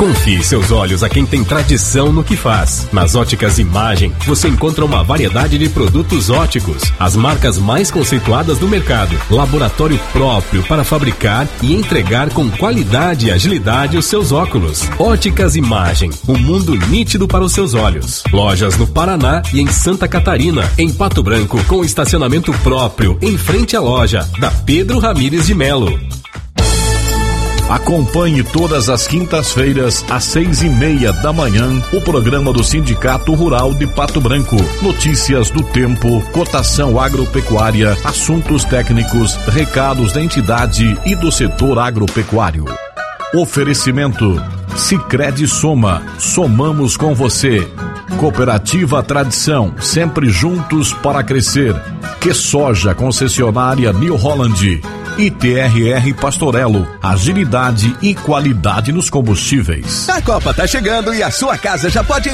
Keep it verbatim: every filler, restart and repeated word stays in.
Confie seus olhos a quem tem tradição no que faz. Nas Óticas Imagem, você encontra uma variedade de produtos óticos, as marcas mais conceituadas do mercado, laboratório próprio para fabricar e entregar com qualidade e agilidade os seus óculos. Óticas Imagem, um mundo nítido para os seus olhos. Lojas no Paraná e em Santa Catarina, em Pato Branco, com estacionamento próprio, em frente à loja, da Pedro Ramires de Melo. Acompanhe todas as quintas-feiras, às seis e meia da manhã, o programa do Sindicato Rural de Pato Branco. Notícias do tempo, cotação agropecuária, assuntos técnicos, recados da entidade e do setor agropecuário. Oferecimento Sicredi Soma, somamos com você. Cooperativa Tradição, sempre juntos para crescer. Que Soja, concessionária New Holland. I T R R Pastorello, agilidade e qualidade nos combustíveis. A Copa tá chegando e a sua casa já pode